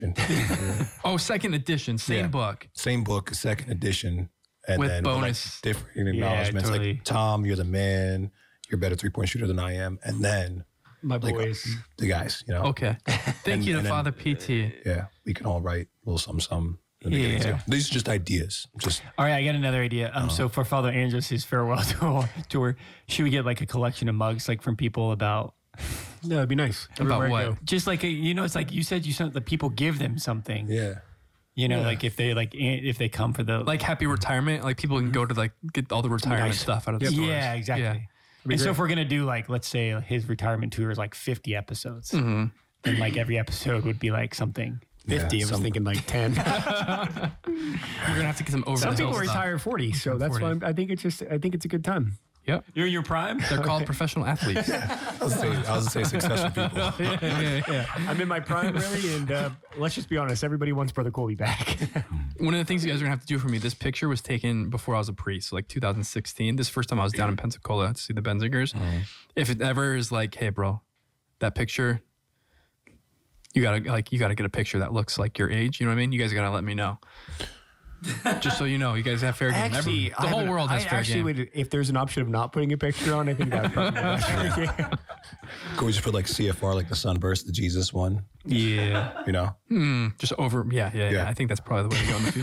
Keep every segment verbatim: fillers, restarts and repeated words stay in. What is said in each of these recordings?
Oh, second edition, same Yeah. book. Same book, second edition. And With then bonus. Like different acknowledgments. totally. Like, Tom, you're the man. You're a better three-point shooter than I am. And then My like, boys. the guys, you know? Okay. Thank And- you to and then- Father P T. Yeah, we can all write a little something, something. in the beginning, Yeah. too. These are just ideas. Just All right, I got another idea. Um, so for Father Andres' farewell tour, tour, should we get like a collection of mugs, like from people about No, it'd be nice. About Everywhere I what? go. just like a, you know, it's like you said, you said the people give them something. yeah. You know, like if they like eh, if they come for the Like happy retirement. Like people can go to like get all the retirement Nice. stuff out of the stores. yeah, exactly. Yeah. And so if we're gonna do like, let's say his retirement tour is like fifty episodes, Mm-hmm. then like every episode would be like something. fifty. Yeah, I was some- thinking like ten. You're gonna have to get some over Some the people hill stuff. retire forty, so that's why I'm, I think it's just I think it's a good time. Yep. You're in your prime. They're called professional athletes. I was saying, I was saying successful people. yeah, yeah, yeah. I'm in my prime really, and uh, let's just be honest. Everybody wants Brother Colby back. One of the things you guys are gonna have to do for me, this picture was taken before I was a priest, so like two thousand sixteen. This is the first time I was down in Pensacola to see the Benzingers. If it ever is like, hey bro, that picture, you gotta like you gotta get a picture that looks like your age. You know what I mean? You guys gotta let me know. Just so you know, you guys have fair game. Every- Actually, the I whole haven't- world has I fair actually game. would, if there's an option of not putting a picture on, I think that would probably be better. Could we just put like C F R, like the sunburst, the Jesus one? Yeah. You know? Hmm, just over. Yeah, yeah, yeah, Yeah. I think that's probably the way to go in the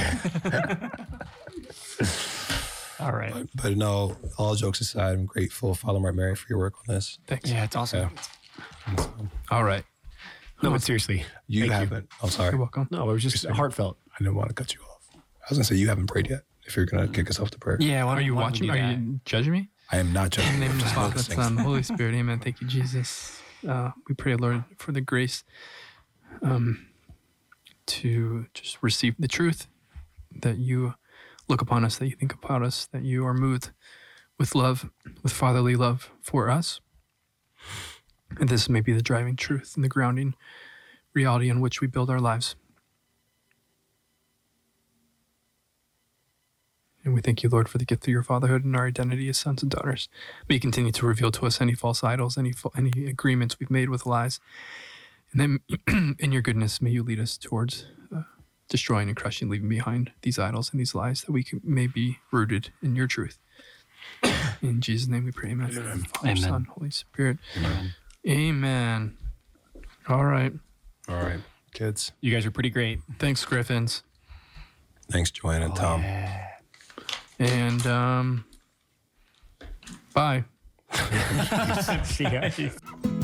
future. All right. But no, all jokes aside, I'm grateful, Father Mark Mary, for your work on this. Thanks. Yeah, it's awesome. Yeah. All right. No, but seriously, You Thank you. haven't. I'm sorry. You're welcome. no, it was just heartfelt. I didn't want to cut you off. I was gonna say you haven't prayed yet. If you're gonna kick us off to prayer, Yeah. Why Are don't- you why don't watching? we Are do that? you judging me? I am not judging. In the name I'm of the just Father, noticing. Son, Holy Spirit, amen. Thank you, Jesus. Uh, we pray, Lord, for the grace um, to just receive the truth, that you look upon us, that you think about us, that you are moved with love, with fatherly love for us. And this may be the driving truth and the grounding reality on which we build our lives. And we thank you, Lord, for the gift of your fatherhood and our identity as sons and daughters. May you continue to reveal to us any false idols, any fa- any agreements we've made with lies. And then in your goodness, may you lead us towards uh, destroying and crushing, leaving behind these idols and these lies, that we can, may be rooted in your truth. In Jesus' name we pray, amen. Father, Amen. Son, Holy Spirit. Amen. All right. All right, kids. You guys are pretty great. Thanks, Griffins. Thanks, Joanne and Tom. And um, bye. See ya.